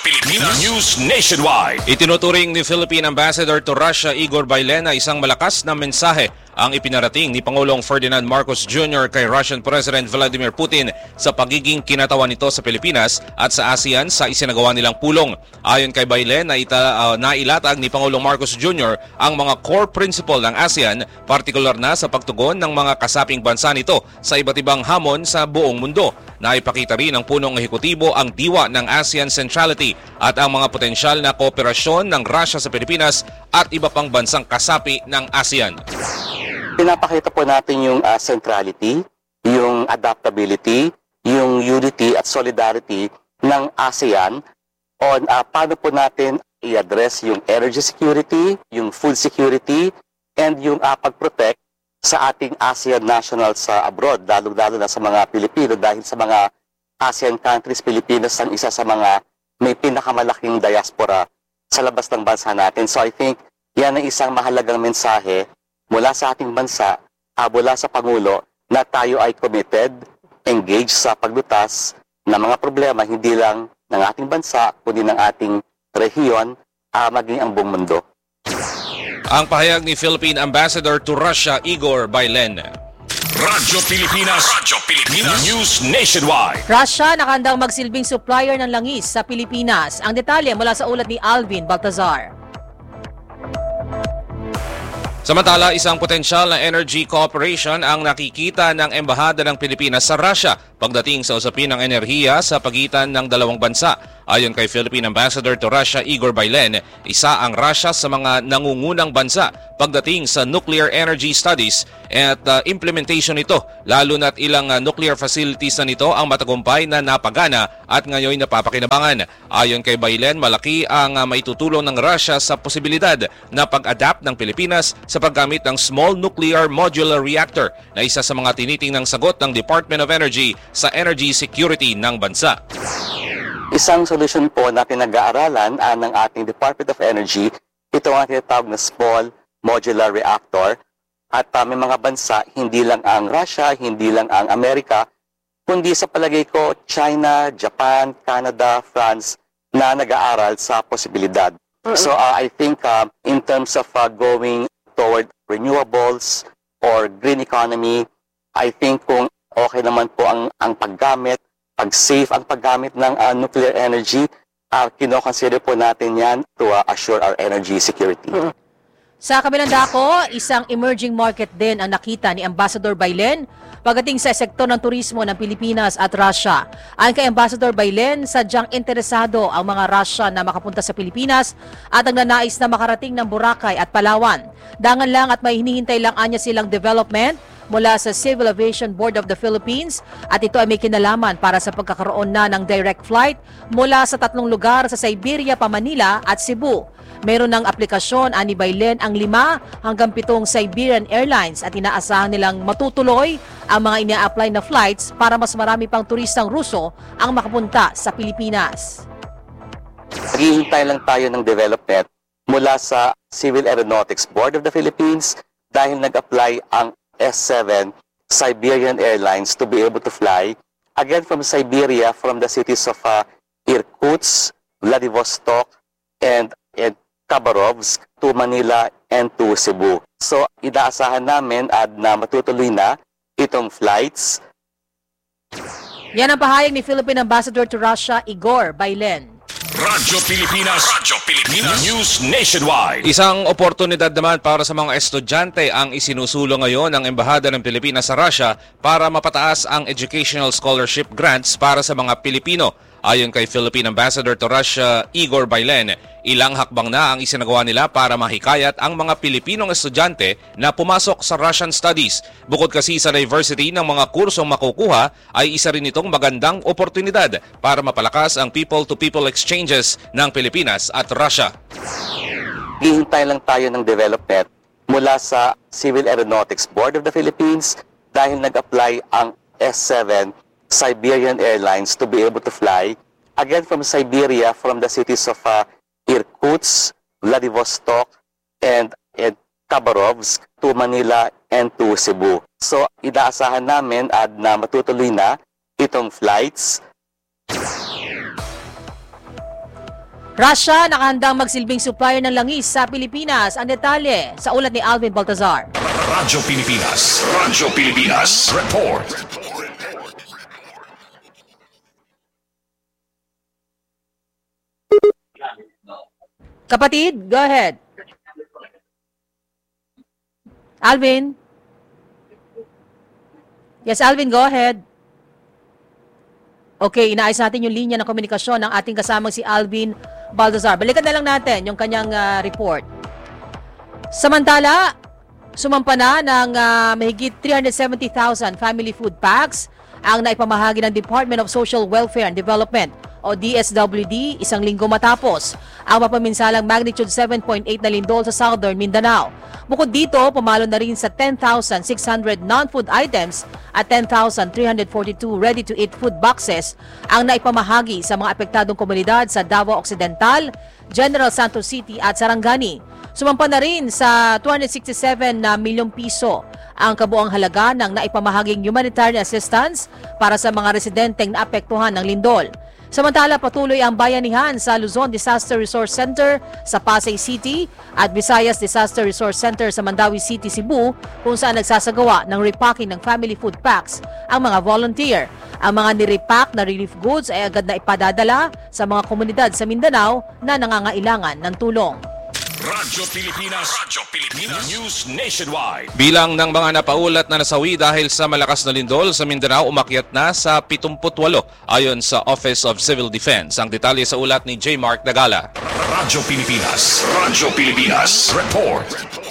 News Nationwide. Itinuturing ni Philippine Ambassador to Russia Igor Bailena isang malakas na mensahe ang ipinarating ni Pangulong Ferdinand Marcos Jr. kay Russian President Vladimir Putin sa pagiging kinatawan nito sa Pilipinas at sa ASEAN sa isinagawa nilang pulong. Ayon kay Bailena, nailatag ni Pangulong Marcos Jr. ang mga core principle ng ASEAN, partikular na sa pagtugon ng mga kasaping bansa nito sa iba't ibang hamon sa buong mundo. Naipakita rin ng punong ehekutibo ang diwa ng ASEAN centrality at ang mga potensyal na kooperasyon ng Russia sa Pilipinas at iba pang bansang kasapi ng ASEAN. Pinapakita po natin yung centrality, yung adaptability, yung unity at solidarity ng ASEAN on paano po natin i-address yung energy security, yung food security, and yung pag-protect sa ating ASEAN nationals sa abroad, lalo-lalo na sa mga Pilipino dahil sa mga ASEAN countries, Pilipinas ang isa sa mga may pinakamalaking diaspora sa labas ng bansa natin. So I think yan ang isang mahalagang mensahe mula sa ating bansa, mula sa Pangulo, na tayo ay committed, engaged sa paglutas ng mga problema, hindi lang ng ating bansa, kundi ng ating rehiyon, maging ang buong mundo. Ang pahayag ni Philippine Ambassador to Russia, Igor Bailena. Radyo Pilipinas News Nationwide. Russia nakahandang magsilbing supplier ng langis sa Pilipinas. Ang detalye mula sa ulat ni Alvin Baltazar. Samantala, isang potensyal na energy cooperation ang nakikita ng Embahada ng Pilipinas sa Russia pagdating sa usapin ng enerhiya sa pagitan ng dalawang bansa. Ayon kay Philippine Ambassador to Russia Igor Bailen, isa ang Russia sa mga nangungunang bansa pagdating sa nuclear energy studies at implementation nito, lalo na't ilang nuclear facilities na nito ang matagumpay na napagana at ngayon napapakinabangan. Ayon kay Bailen, malaki ang maitutulong ng Russia sa posibilidad na pag-adapt ng Pilipinas sa paggamit ng Small Nuclear Modular Reactor na isa sa mga tinitingnang sagot ng Department of Energy sa energy security ng bansa. Isang solusyon po na pinag-aaralan ng ating Department of Energy, ito ang tinatawag na Small Modular Reactor. At may mga bansa, hindi lang ang Russia, hindi lang ang Amerika, kundi sa palagay ko, China, Japan, Canada, France, na nag-aaral sa posibilidad. So I think in terms of going toward renewables or green economy, I think kung okay naman po ang paggamit, pag-safe ang paggamit ng nuclear energy, kinoconsider po natin yan to assure our energy security. Sa kabilang dako, isang emerging market din ang nakita ni Ambassador Bailen pagdating sa sektor ng turismo ng Pilipinas at Russia. Ayon kay Ambassador Bailen, sadyang interesado ang mga Russia na makapunta sa Pilipinas at ang nanais na makarating ng Boracay at Palawan. Dangan lang at may hinihintay lang anya silang development mula sa Civil Aviation Board of the Philippines at ito ay may kinalaman para sa pagkakaroon na ng direct flight mula sa 3 lugar sa Siberia, Manila at Cebu. Meron ng aplikasyon ani Bailen ang 5 hanggang 7 Siberian Airlines at inaasahan nilang matutuloy ang mga ina-apply na flights para mas marami pang turistang Ruso ang makapunta sa Pilipinas. Naghihintay lang tayo ng development mula sa Civil Aeronautics Board of the Philippines dahil nag-apply ang S7 Siberian Airlines to be able to fly again from Siberia, from the cities of Irkutsk, Vladivostok, and Khabarovsk to Manila and to Cebu. So, idaasahan namin na matutuloy na itong flights. Yan ang pahayag ni Philippine Ambassador to Russia, Igor Bailen. Radyo Pilipinas News Nationwide. Isang oportunidad naman para sa mga estudyante ang isinusulong ngayon ng Embahada ng Pilipinas sa Russia para mapataas ang educational scholarship grants para sa mga Pilipino. Ayon kay Philippine Ambassador to Russia, Igor Bailen, ilang hakbang na ang isinagawa nila para mahikayat ang mga Pilipinong estudyante na pumasok sa Russian Studies. Bukod kasi sa diversity ng mga kursong makukuha, ay isa rin itong magandang oportunidad para mapalakas ang people-to-people exchanges ng Pilipinas at Russia. Hihintay lang tayo ng development mula sa Civil Aeronautics Board of the Philippines dahil nag-apply ang S7 Siberian Airlines to be able to fly again from Siberia, from the cities of Irkutsk, Vladivostok, and Khabarovsk to Manila and to Cebu. So, idaasahan namin na matutuloy na itong flights. Russia nakahandang magsilbing supplier ng langis sa Pilipinas. Ang detalye sa ulat ni Alvin Baltazar. Radyo Pilipinas Report. Kapatid, go ahead. Alvin? Yes, Alvin, go ahead. Okay, inaayos natin yung linya ng komunikasyon ng ating kasamang si Alvin Baltazar. Balikan na lang natin yung kanyang report. Samantala, sumampa na ng mahigit 370,000 family food packs ang naipamahagi ng Department of Social Welfare and Development o DSWD isang linggo matapos ang mapaminsalang magnitude 7.8 na lindol sa Southern Mindanao. Bukod dito, pumalo na rin sa 10,600 non-food items at 10,342 ready-to-eat food boxes ang naipamahagi sa mga apektadong komunidad sa Davao Occidental, General Santos City at Sarangani. Sumampa na rin sa 267 na milyong piso ang kabuang halaga ng naipamahaging humanitarian assistance para sa mga residenteng naapektuhan ng lindol. Samantala, patuloy ang bayanihan sa Luzon Disaster Resource Center sa Pasay City at Visayas Disaster Resource Center sa Mandawi City, Cebu, kung saan nagsasagawa ng repacking ng family food packs ang mga volunteer. Ang mga nirepack na relief goods ay agad na ipadadala sa mga komunidad sa Mindanao na nangangailangan ng tulong. Radyo Pilipinas News Nationwide. Bilang ng mga napaulat na nasawi dahil sa malakas na lindol sa Mindanao umakyat na sa 78 ayon sa Office of Civil Defense. Ang detalye sa ulat ni J. Mark Dagala. Radyo Pilipinas Report.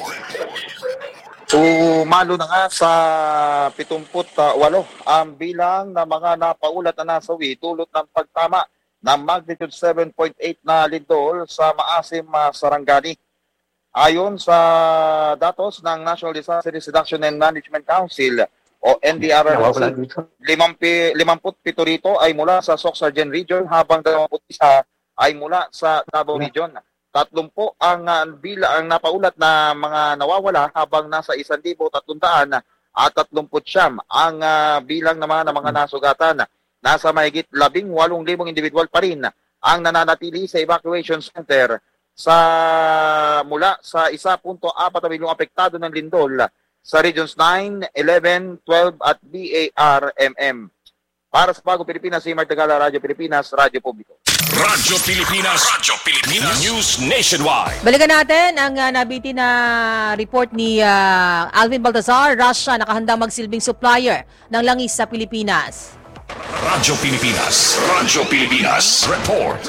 Umalo na nga sa 78 ang bilang ng mga napaulat na nasawi dulot ng pagtama ng magnitude 7.8 na lindol sa Maasim, Sarangani. Ayon sa datos ng National Disaster Risk Reduction and Management Council o NDRRC, 57 rito ay mula sa Soc-Sargen Region habang 21 ay mula sa Davao Region. 30 ang bilang napaulat na mga nawawala habang nasa 1,300 at 39 ang bilang naman ng mga nasugatan. Nasa mahigit 18,000 individual pa rin ang nananatili sa evacuation center mula sa 1.4 milyong apektado ng lindol sa Regions 9, 11, 12 at BARMM. Para sa Bagong Pilipinas, si Martagala, Radyo Pilipinas, Radyo Publiko. Radyo Pilipinas News Nationwide. Balikan natin ang nabiti na report ni Alvin Baltazar. Russia nakahandang magsilbing supplier ng langis sa Pilipinas. Radyo Pilipinas Report.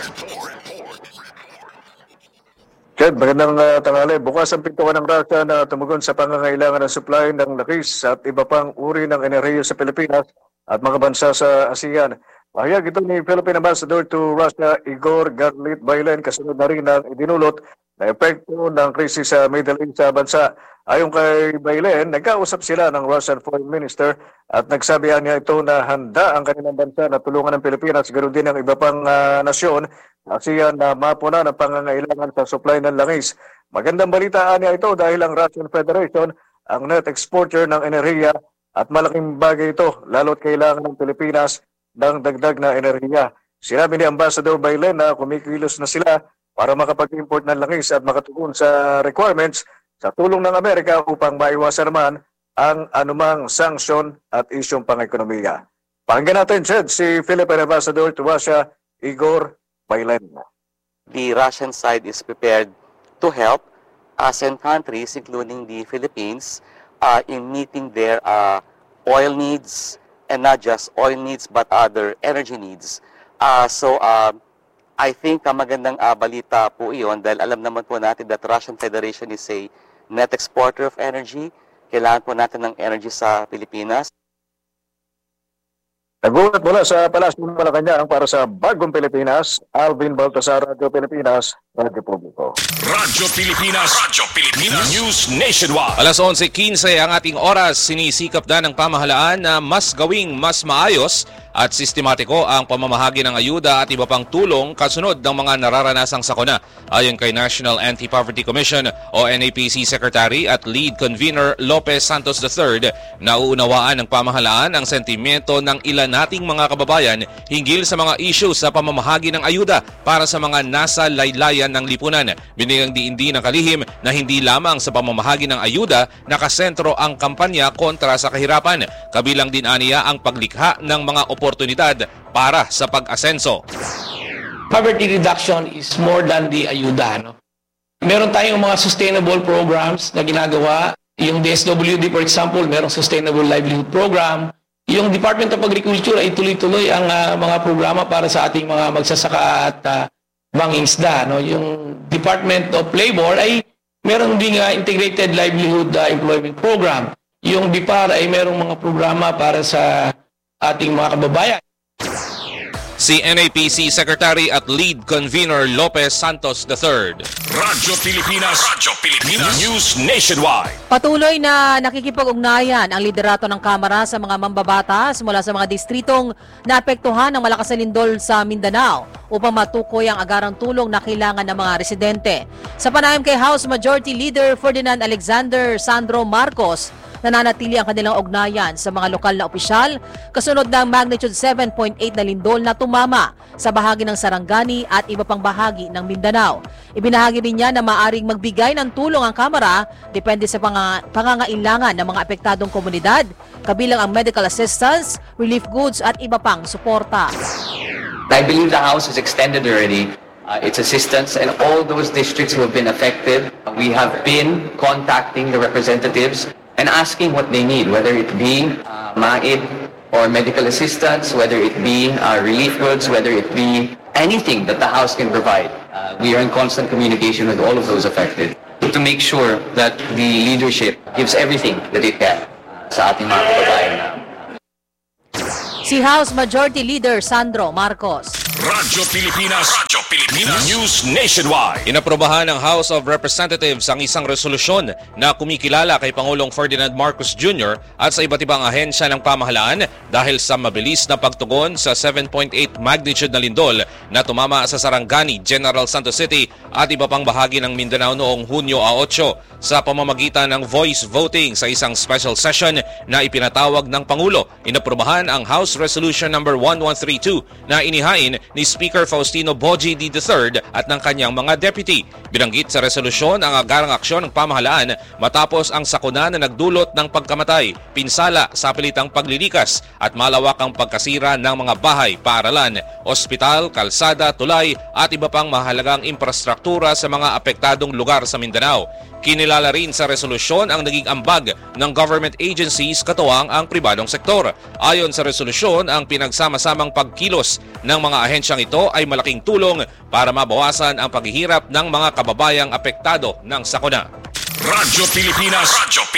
Ken, magandang tanghali. Bukas ang pintuan ng Russia na tumugon sa pangangailangan ng supply ng langis at iba pang uri ng enerhiya sa Pilipinas at mga bansa sa ASEAN. Pahayag ito ni Philippine Ambassador to Russia, Igor Garlit Bailen, kasunod na rin ang idinulot na epekto ng krisis sa Middle East sa bansa. Ayon kay Bailen, nagkausap sila ng Russian Foreign Minister at nagsabihan niya ito na handa ang kanilang bansa na tulungan ng Pilipinas, ganoon din ang iba pang nasyon ASEAN na mapuna ng pangangailangan sa supply ng langis. Magandang balitaan niya ito dahil ang Russian Federation ang net exporter ng enerhiya at malaking bagay ito lalo't kailangan ng Pilipinas ng dagdag na enerhiya. Sinabi ni Ambassador Bailen na kumikilos na sila para makapag-import ng langis at makatugon sa requirements sa tulong ng Amerika upang maiwasan naman ang anumang sanksyon at isyong pang-ekonomiya. Pakinggan natin, Jed, si Philippine Ambassador to Russia, Igor Bailen. The Russian side is prepared to help ASEAN countries, including the Philippines, in meeting their oil needs, and not just oil needs but other energy needs. So I think magandang balita po iyon dahil alam naman po natin that Russian Federation is a net exporter of energy. Kailangan po natin ng energy sa Pilipinas. Nagulat mula sa Palasyo ng Malacanang para sa Bagong Pilipinas, Alvin Baltazar, Radyo Pilipinas, Radyo Publiko. Radyo Pilipinas News Nationwide. Alas 11:15 ang ating oras, sinisikap na ng pamahalaan na mas gawing mas maayos at sistematiko ang pamamahagi ng ayuda at iba pang tulong kasunod ng mga nararanasang sakuna. Ayon kay National Anti-Poverty Commission o NAPC Secretary at Lead Convener Lopez Santos III, nauunawaan ng pamahalaan ang sentimiento ng ilan nating mga kababayan hinggil sa mga issue sa pamamahagi ng ayuda para sa mga nasa laylayan ng lipunan. Binigyang diindi ng kalihim na hindi lamang sa pamamahagi ng ayuda nakasentro ang kampanya kontra sa kahirapan. Kabilang din aniya ang paglikha ng mga oportunidad para sa pag-asenso. Poverty reduction is more than the ayuda. No? Meron tayong mga sustainable programs na ginagawa. Yung DSWD, for example, merong sustainable livelihood program. Yung Department of Agriculture ay tuloy-tuloy ang mga programa para sa ating mga magsasaka at mangingisda. No? Yung Department of Labor ay meron ding integrated livelihood employment program. Yung DIPAR ay merong mga programa para sa ating mga kababayan. Si NAPC Secretary at Lead Convener Lopez Santos III. Radyo Pilipinas News Nationwide. Patuloy na nakikipag-ugnayan ang liderato ng Kamara sa mga mambabatas mula sa mga distritong naapektuhan ng malakas na lindol sa Mindanao upang matukoy ang agarang tulong na kailangan ng mga residente. Sa panayam kay House Majority Leader Ferdinand Alexander Sandro Marcos, nananatili ang kanilang ugnayan sa mga lokal na opisyal kasunod ng magnitude 7.8 na lindol na tumama sa bahagi ng Sarangani at iba pang bahagi ng Mindanao. Ibinahagi rin niya na maaring magbigay ng tulong ang Kamara depende sa pangangailangan ng mga apektadong komunidad, kabilang ang medical assistance, relief goods at iba pang suporta. I believe the House has extended already its assistance, and all those districts who have been affected, we have been contacting the representatives and asking what they need, whether it be MAID or medical assistance, whether it be relief goods, whether it be anything that the House can provide. We are in constant communication with all of those affected to make sure that the leadership gives everything that it can sa ating mga kababayan. Si House Majority Leader Sandro Marcos. Radyo Pilipinas News Nationwide. Inaprobahan ng House of Representatives ang isang resolusyon na kumikilala kay Pangulong Ferdinand Marcos Jr. at sa iba't ibang ahensya ng pamahalaan dahil sa mabilis na pagtugon sa 7.8 magnitude na lindol na tumama sa Sarangani, General Santos City at iba pang bahagi ng Mindanao noong Hunyo 8 sa pamamagitan ng voice voting sa isang special session na ipinatawag ng Pangulo. Inaprobahan ang House Resolution number 1132 na inihain ni Speaker Faustino Boji III at ng kanyang mga deputy. Binanggit sa resolusyon ang agarang aksyon ng pamahalaan matapos ang sakuna na nagdulot ng pagkamatay, pinsala sa pilitang paglilikas at malawakang pagkasira ng mga bahay, paaralan, ospital, kalsada, tulay at iba pang mahalagang infrastruktura sa mga apektadong lugar sa Mindanao. Kinilala rin sa resolusyon ang naging ambag ng government agencies katuwang ang pribadong sektor. Ayon sa resolusyon, ang pinagsama-samang pagkilos ng mga ahensyang ito ay malaking tulong para mabawasan ang paghihirap ng mga kababayang apektado ng sakuna. Radyo Pilipinas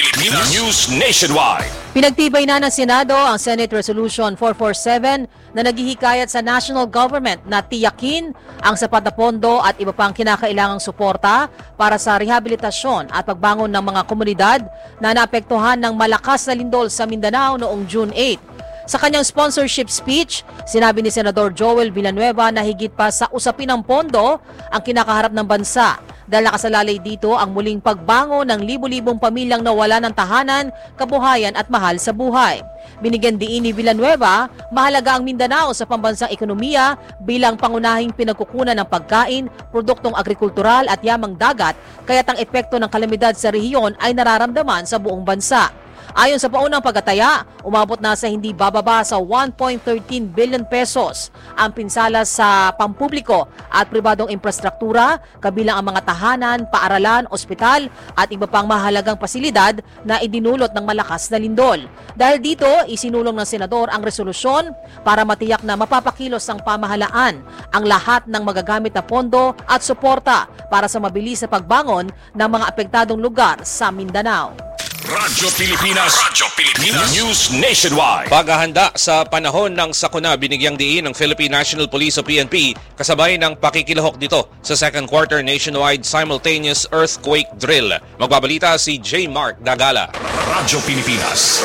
News Nationwide. Pinagtibay na ng Senado ang Senate Resolution 447 na naghihikayat sa national government na tiyakin ang sapat na pondo at iba pang kinakailangang suporta para sa rehabilitasyon at pagbangon ng mga komunidad na naapektuhan ng malakas na lindol sa Mindanao noong June 8. Sa kanyang sponsorship speech, sinabi ni Senador Joel Villanueva na higit pa sa usapin ng pondo ang kinakaharap ng bansa dahil nakasalalay dito ang muling pagbangon ng libu-libong pamilyang nawala ng tahanan, kabuhayan at mahal sa buhay. Binigyan diin ni Villanueva, mahalaga ang Mindanao sa pambansang ekonomiya bilang pangunahing pinagkukunan ng pagkain, produktong agrikultural at yamang dagat, kaya't ang epekto ng kalamidad sa rehiyon ay nararamdaman sa buong bansa. Ayon sa paunang pagkataya, umabot na sa hindi bababa sa 1.13 billion pesos ang pinsala sa pampubliko at pribadong infrastruktura, kabilang ang mga tahanan, paaralan, ospital at iba pang mahalagang pasilidad na idinulot ng malakas na lindol. Dahil dito, isinulong ng senador ang resolusyon para matiyak na mapapakilos ng pamahalaan ang lahat ng magagamit na pondo at suporta para sa mabilis na pagbangon ng mga apektadong lugar sa Mindanao. Radyo Pilipinas News Nationwide. Paghahanda sa panahon ng sakuna, binigyang diin ng Philippine National Police o PNP kasabay ng pakikilahok dito sa second quarter nationwide simultaneous earthquake drill. Magbabalita si J. Mark Dagala. Radyo Pilipinas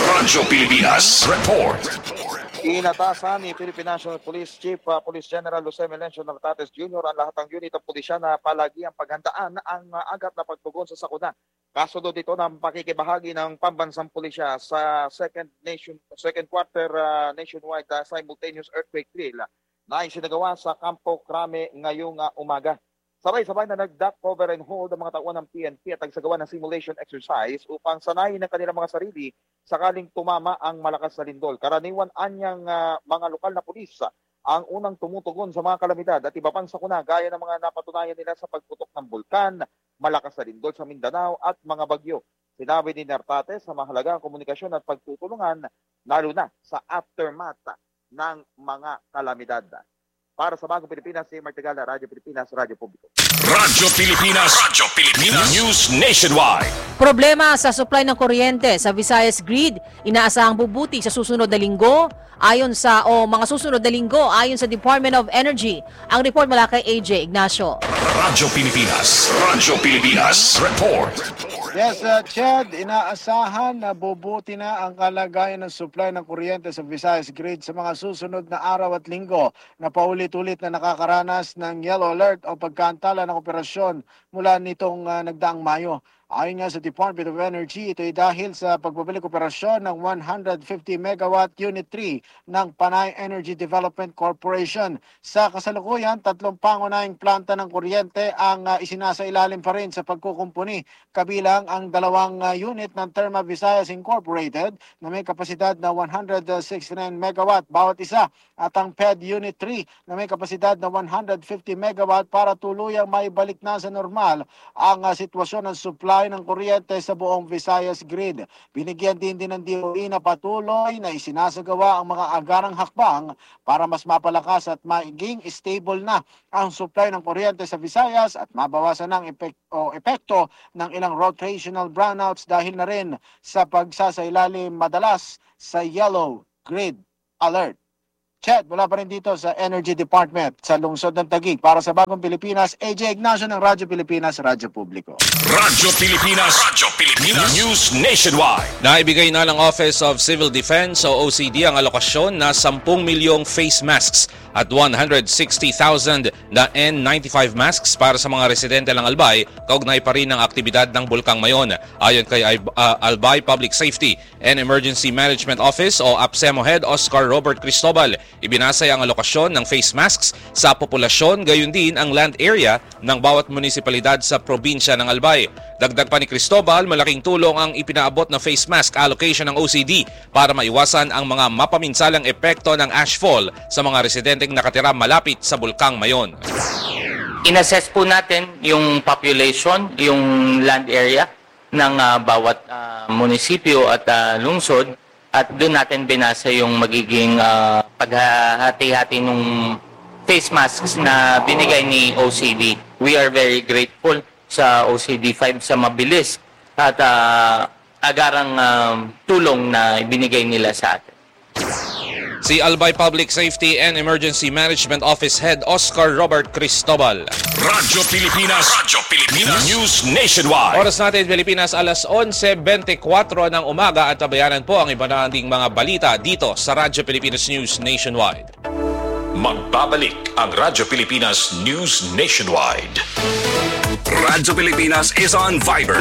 Report. Inatasan ni Philippine National Police Chief Police General Jose Melencio Nartates Jr. ang lahat ng unit ng pulisya na palagi ang paghandaan ang agap na pagtugon sa sakuna. Kasunod dito ng pakikibahagi ng pambansang pulisya sa second quarter nationwide simultaneous earthquake drill na isinagawa sa Campo Crame ngayong umaga. Sabay-sabay na nag-duck, cover and hold ang mga tauhan ng PNP at nagsagawa ng simulation exercise upang sanayin ang kanilang mga sarili sakaling tumama ang malakas na lindol. Karaniwan anyang mga lokal na pulis ang unang tumutugon sa mga kalamidad at iba pang sakuna gaya ng mga napatunayan nila sa pagputok ng bulkan, malakas na lindol sa Mindanao at mga bagyo. Sinabi ni Nartates sa mahalagang komunikasyon at pagtutulungan lalo na sa aftermath ng mga kalamidad. Para sa Bagong Pilipinas, si Martigala, Radyo Pilipinas, Radyo Publiko. Radyo Pilipinas News Nationwide. Problema sa supply ng kuryente sa Visayas Grid, inaasahang bubuti sa susunod na linggo mga susunod na linggo ayon sa Department of Energy. Ang report mula kay AJ Ignacio. Radyo Pilipinas Report. Yes, Chad, inaasahan na bubuti na ang kalagayan ng supply ng kuryente sa Visayas Grid sa mga susunod na araw at linggo na paulit-ulit na nakakaranas ng yellow alert o pagkaantala ng operasyon mula nitong nagdaang Mayo. Ayon nga sa Department of Energy, ito ay dahil sa pagbabalik operasyon ng 150 megawatt Unit 3 ng Panay Energy Development Corporation. Sa kasalukuyan, 3 pangunahing planta ng kuryente ang isinasailalim pa rin sa pagkukumpuni, kabilang ang 2 unit ng Therma Visayas Incorporated na may kapasidad na 169 megawatt bawat isa at ang PED Unit 3 na may kapasidad na 150 megawatt para tuluyang maibalik na sa normal ang sitwasyon ng supply ng kuryente sa buong Visayas grid. Binigyan din ng DOE na patuloy na isinasagawa ang mga agarang hakbang para mas mapalakas at maging stable na ang supply ng kuryente sa Visayas at mabawasan ang epekto ng ilang rotational brownouts dahil na rin sa pagsasailalim madalas sa yellow grid alert. Chet, wala pa rin dito sa Energy Department sa lungsod ng Taguig. Para sa Bagong Pilipinas, AJ Ignacio ng Radyo Pilipinas, Radyo Publiko. Radyo Pilipinas News Nationwide. Naibigay na ng Office of Civil Defense o OCD ang alokasyon na 10 milyong face masks at 160,000 na N95 masks para sa mga residente ng Albay, kaugnay pa rin ng aktibidad ng Bulkang Mayon. Ayon kay Albay Public Safety and Emergency Management Office o APSEMO Head Oscar Robert Cristobal, ibinasay ang alokasyon ng face masks sa populasyon, gayon din ang land area ng bawat munisipalidad sa probinsya ng Albay. Dagdag pa ni Cristobal, malaking tulong ang ipinaabot na face mask allocation ng OCD para maiwasan ang mga mapaminsalang epekto ng ashfall sa mga residenteng nakatira malapit sa Bulkang Mayon. In-assess po natin yung population, yung land area ng bawat munisipyo at lungsod at doon natin binasa yung magiging paghahati-hati ng face masks na binigay ni OCD. We are very grateful sa OCD5 sa mabilis at agarang tulong na ibinigay nila sa atin. Si Albay Public Safety and Emergency Management Office Head Oscar Robert Cristobal. Radyo Pilipinas News Nationwide. Oras natin Pilipinas, alas 11:24 ng umaga at tabayanan po ang iba nating mga balita dito sa Radyo Pilipinas News Nationwide. Magbabalik ang Radyo Pilipinas News Nationwide. Radyo Pilipinas is on Viber.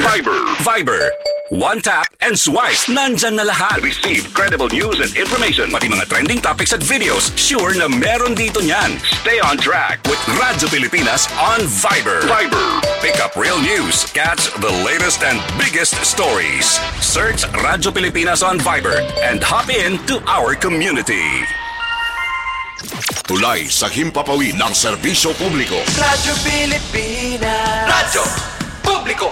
One tap and swipe. Nandyan na lahat. Receive credible news and information. Pati mga trending topics at videos. Sure na meron dito niyan. Stay on track with Radyo Pilipinas on Viber. Pick up real news. Catch the latest and biggest stories. Search Radyo Pilipinas on Viber and hop in to our community. Tulay sa himpapawid ng serbisyo publiko. Radyo Pilipinas. Radyo Publiko.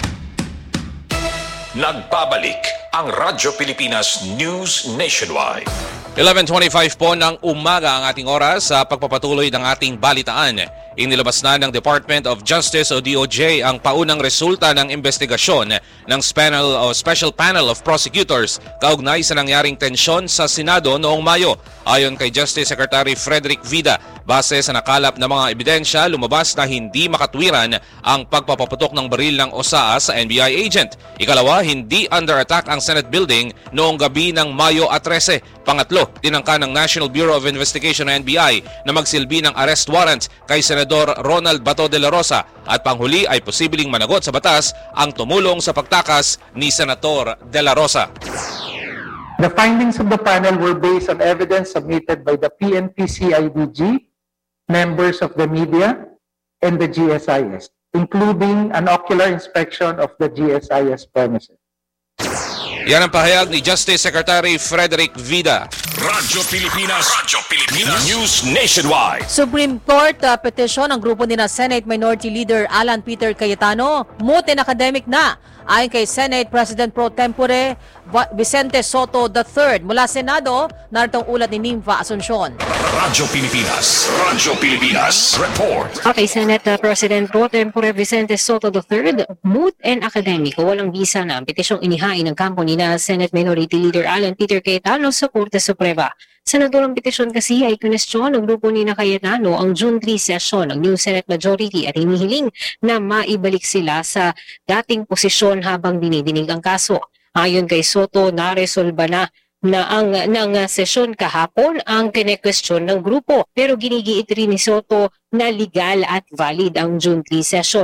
Nagbabalik ang Radyo Pilipinas News Nationwide. 11:25 po ng umaga ang ating oras sa pagpapatuloy ng ating balitaan. Inilabas na ng Department of Justice o DOJ ang paunang resulta ng investigasyon ng Special Panel of Prosecutors kaugnay sa nangyaring tensyon sa Senado noong Mayo. Ayon kay Justice Secretary Frederick Vida, base sa nakalap na mga ebidensya, lumabas na hindi makatwiran ang pagpapaputok ng baril ng OSAA sa NBI agent. Ikalawa, hindi under attack ang Senate building noong gabi ng Mayo 13. Pangatlo, tinangka ng National Bureau of Investigation o NBI na magsilbi ng arrest warrant kay Senador Ronald Bato de la Rosa. At panghuli ay posibleng managot sa batas ang tumulong sa pagtakas ni Senator de la Rosa. The findings of the panel were based on evidence submitted by the PNP-CIDG, members of the media, and the GSIS, including an ocular inspection of the GSIS premises. Yan ang pahayag ni Justice Secretary Frederick Vida. Radyo Pilipinas News Nationwide. Supreme Court petition ng grupo ni na Senate Minority Leader Alan Peter Cayetano, moot and academic na. Ayon kay Senate President Pro Tempore Vicente Soto III mula Senado, narito ang ulat ni Nympha Asuncion. Radyo Pilipinas Report. Okay, Senate President Pro Tempore Vicente Soto III, moot and academic, walang visa na ang petisyong inihain ng kampo ni na Senate Minority Leader Alan Peter Cayetano sa Korte Suprema. Sa naturang petisyon kasi ay kinestyon ng grupo ni na Cayetano ang June 3 session ng new Senate Majority at hinihiling na maibalik sila sa dating posisyon habang dinidinig ang kaso. Ayon kay Soto, naresolba na ng sesyon kahapon ang kine-question ng grupo pero ginigiit rin ni Soto na legal at valid ang June 3 session.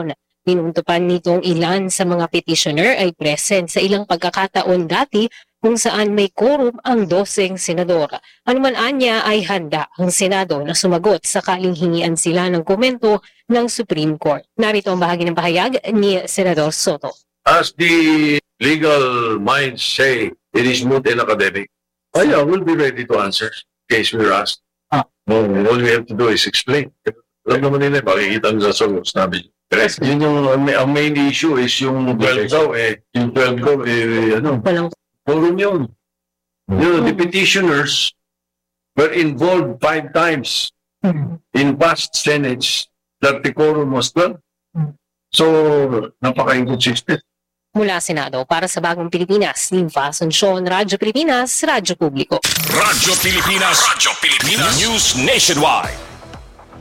Pinunto pa nitong ilan sa mga petitioner ay present sa ilang pagkakataon dati kung saan may quorum ang 12 senador. Anuman anya ay handa ang Senado na sumagot sakaling hingian sila ng komento ng Supreme Court. Narito ang bahagi ng pahayag ni Senador Soto. As the legal minds say, it is moot and academic. Oh yeah, we'll be ready to answer in case we're asked. All we have to do is explain. Alam naman nila, makikita nyo sa solos namin. Yes. Yun yung ang main issue is yung 12 daw yung 12 daw quorum yun. You know, the petitioners were involved 5 times in past Senates that the quorum was 12. So, napaka-inconsistent. Mula Senado, para sa Bagong Pilipinas, Linfa Asuncion, Radyo Pilipinas, Radyo Publiko. Radyo Pilipinas News Nationwide.